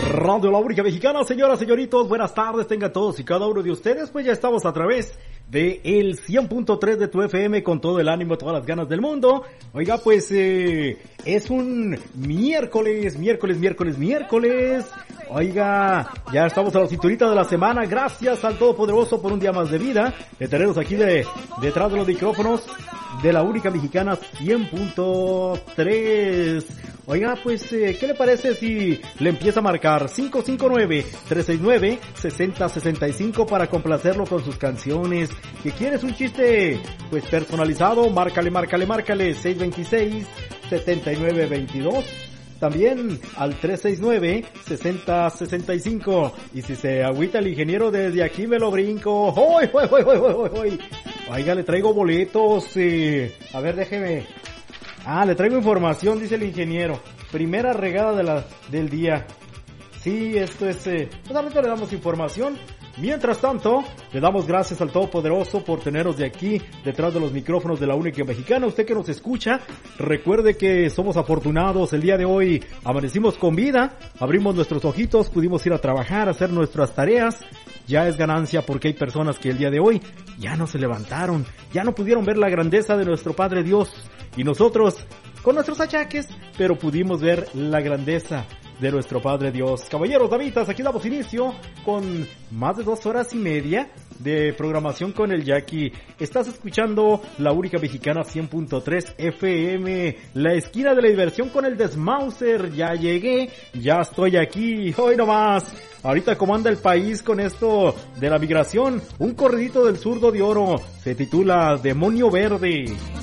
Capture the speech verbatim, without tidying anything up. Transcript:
Radio La Única Mexicana, señoras, señoritos, buenas tardes, tengan todos y cada uno de ustedes, pues ya estamos a través de el cien punto tres de tu F M con todo el ánimo, todas las ganas del mundo. Oiga, pues eh, es un miércoles, miércoles, miércoles, miércoles. Oiga, ya estamos a la cinturita de la semana, gracias al Todopoderoso por un día más de vida. Le tenemos aquí de, detrás de los micrófonos de La Única Mexicana cien punto tres. Oiga, pues, eh, ¿qué le parece si le empieza a marcar cinco cinco nueve, tres seis nueve, seis cero seis cinco para complacerlo con sus canciones? ¿Que quieres un chiste, pues, personalizado? Márcale, márcale, márcale, seis dos seis, siete nueve dos dos. También al tres seis nueve, seis cero seis cinco. Y si se agüita el ingeniero, desde aquí me lo brinco. ¡Hoy, hoy, hoy, hoy, hoy, hoy! Oiga, le traigo boletos. Eh. A ver, déjeme... Ah, le traigo información, dice el ingeniero. Primera regada de la, del día. Sí, esto es... Eh, pues ahorita le damos información. Mientras tanto, le damos gracias al Todopoderoso por tenernos de aquí, detrás de los micrófonos de La Única Mexicana. Usted que nos escucha, recuerde que somos afortunados. El día de hoy amanecimos con vida, abrimos nuestros ojitos, pudimos ir a trabajar, hacer nuestras tareas. Ya es ganancia porque hay personas que el día de hoy ya no se levantaron, ya no pudieron ver la grandeza de nuestro Padre Dios. Y nosotros, con nuestros achaques, pero pudimos ver la grandeza de nuestro Padre Dios. Caballeros, damitas, aquí damos inicio con más de dos horas y media de programación con el Jackie. Estás escuchando La Única Mexicana cien punto tres F M, la esquina de la diversión con el Desmauser. Ya llegué, ya estoy aquí, hoy nomás. Ahorita cómo anda el país con esto de la migración, un corridito del zurdo de oro, se titula Demonio Verde.